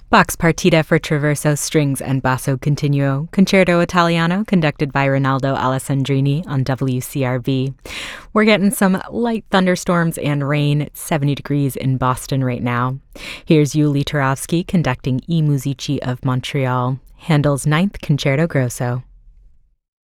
Bach's Partita for Traverso Strings and Basso Continuo, Concerto Italiano, conducted by Rinaldo Alessandrini on WCRB. We're getting some light thunderstorms and rain. It's 70 degrees in Boston right now. Here's Yuli Turovsky conducting I Musici of Montreal, Handel's Ninth Concerto Grosso.